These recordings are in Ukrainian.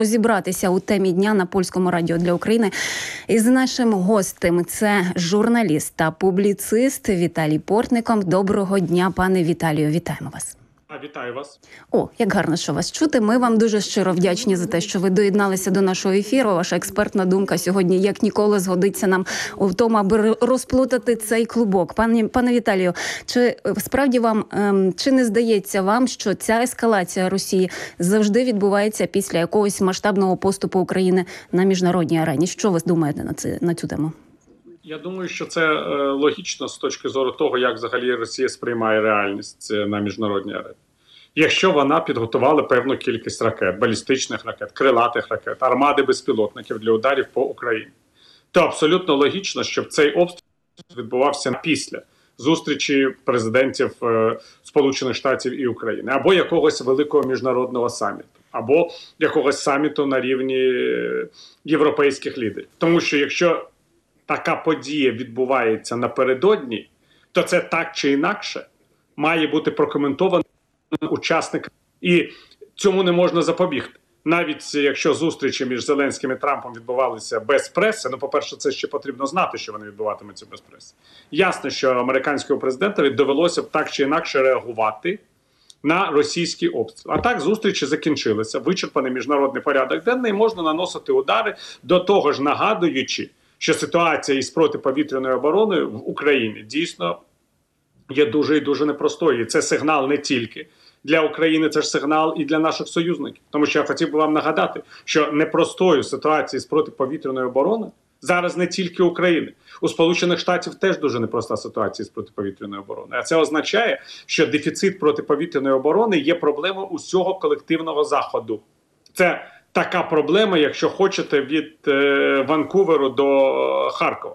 розібратися у темі дня на Польському радіо для України із нашим гостем. Це журналіст та публіцист Віталій Портников. Доброго дня, пане Віталію. Вітаємо вас. Вітаю вас. О, як гарно, що вас чути. Ми вам дуже щиро вдячні за те, що ви доєдналися до нашого ефіру. Ваша експертна думка сьогодні, як ніколи, згодиться нам у тому, аби розплутати цей клубок. Пане Віталію, чи справді вам, чи не здається вам, що ця ескалація Росії завжди відбувається після якогось масштабного поступу України на міжнародній арені? Що ви думаєте на цю тему? Я думаю, що це логічно з точки зору того, як взагалі Росія сприймає реальність на міжнародній арені. Якщо вона підготувала певну кількість ракет, балістичних ракет, крилатих ракет, армади безпілотників для ударів по Україні, то абсолютно логічно, щоб цей обстріл відбувався після зустрічі президентів Сполучених Штатів і України, або якогось великого міжнародного саміту, або якогось саміту на рівні європейських лідерів. Тому що якщо така подія відбувається напередодні, то це так чи інакше має бути прокоментовано учасниками. І цьому не можна запобігти. Навіть якщо зустрічі між Зеленським і Трампом відбувалися без преси, ну, по-перше, це ще потрібно знати, що вони відбуватимуться без преси. Ясно, що американському президентові довелося б так чи інакше реагувати на російський обстріл. А так зустрічі закінчилися, вичерпаний міжнародний порядок денний, можна наносити удари, до того ж нагадуючи, що ситуація із протиповітряною обороною в Україні дійсно є дуже і дуже непростою. І це сигнал не тільки для України, це ж сигнал і для наших союзників. Тому що я хотів би вам нагадати, що непростою ситуацією з протиповітряною обороною зараз не тільки України. У Сполучених Штатів теж дуже непроста ситуація з протиповітряною обороною. А це означає, що дефіцит протиповітряної оборони є проблемою усього колективного Заходу. Це така проблема, якщо хочете, від Ванкуверу до Харкова.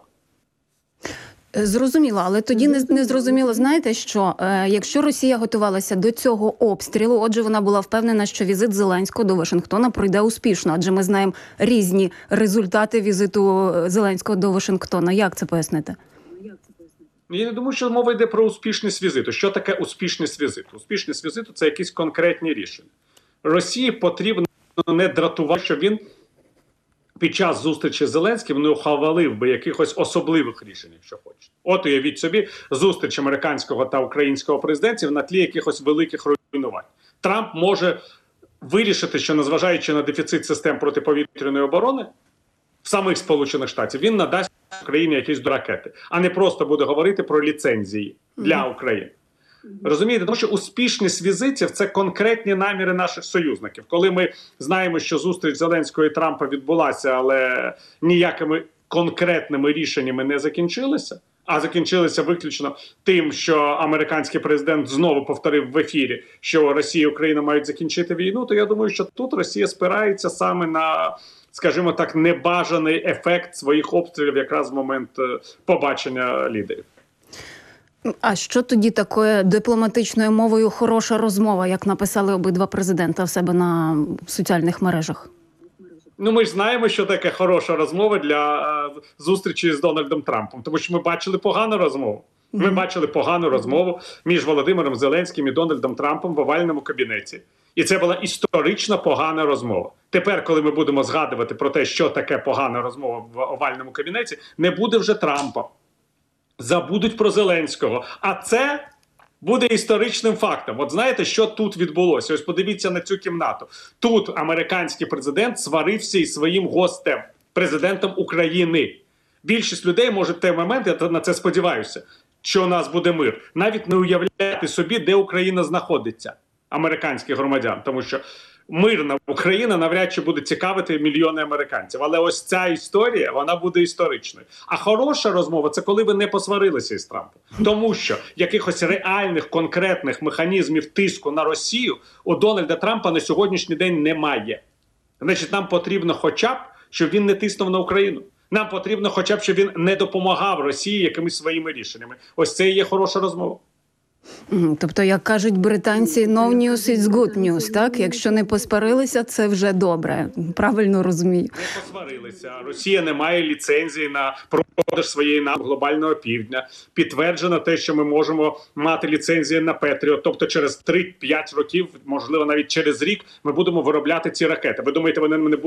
Зрозуміло, але тоді не зрозуміло, знаєте, що якщо Росія готувалася до цього обстрілу, отже, вона була впевнена, що візит Зеленського до Вашингтона пройде успішно, адже ми знаємо різні результати візиту Зеленського до Вашингтона. Як це пояснити? Я не думаю, що мова йде про успішність візиту. Що таке успішність візиту? Успішність візиту – це якісь конкретні рішення. Росії потрібно не дратувати, щоб він під час зустрічі з Зеленським не ухвалив би якихось особливих рішень, якщо хочете. От уявіть собі зустріч американського та українського президентів на тлі якихось великих руйнувань. Трамп може вирішити, що незважаючи на дефіцит систем протиповітряної оборони в самих Сполучених Штатів, він надасть Україні якісь ракети, а не просто буде говорити про ліцензії для України. Розумієте, тому що успішність візитів – це конкретні наміри наших союзників. Коли ми знаємо, що зустріч Зеленського і Трампа відбулася, але ніякими конкретними рішеннями не закінчилися, а закінчилися виключно тим, що американський президент знову повторив в ефірі, що Росія і Україна мають закінчити війну, то я думаю, що тут Росія спирається саме на, скажімо так, небажаний ефект своїх обстрілів якраз в момент побачення лідерів. А що тоді такою дипломатичною мовою хороша розмова, як написали обидва президента в себе на соціальних мережах? Ну, ми ж знаємо, що таке хороша розмова для зустрічі з Дональдом Трампом, тому що ми бачили погану розмову. Ми бачили погану розмову між Володимиром Зеленським і Дональдом Трампом в овальному кабінеті. І це була історично погана розмова. Тепер, коли ми будемо згадувати про те, що таке погана розмова в овальному кабінеті, не буде вже Трампа. Забудуть про Зеленського. А це буде історичним фактом. От знаєте, що тут відбулося? Ось подивіться на цю кімнату. Тут американський президент сварився із своїм гостем, президентом України. Більшість людей може в той момент, я на це сподіваюся, що у нас буде мир, навіть не уявляти собі, де Україна знаходиться, американських громадян. Тому що мирна Україна навряд чи буде цікавити мільйони американців. Але ось ця історія, вона буде історичною. А хороша розмова – це коли ви не посварилися із Трампом. Тому що якихось реальних, конкретних механізмів тиску на Росію у Дональда Трампа на сьогоднішній день немає. Значить, нам потрібно хоча б, щоб він не тиснув на Україну. Нам потрібно хоча б, щоб він не допомагав Росії якимись своїми рішеннями. Ось це і є хороша розмова. Тобто, як кажуть британці, no news is good news, так? Якщо не посварилися, це вже добре. Правильно розумію. Не посварилися. Росія не має ліцензії на продаж своєї нафти глобального півдня. Підтверджено те, що ми можемо мати ліцензії на Петріот. Тобто через 3-5 років, можливо, навіть через рік, ми будемо виробляти ці ракети. Ви думаєте, вони не будуть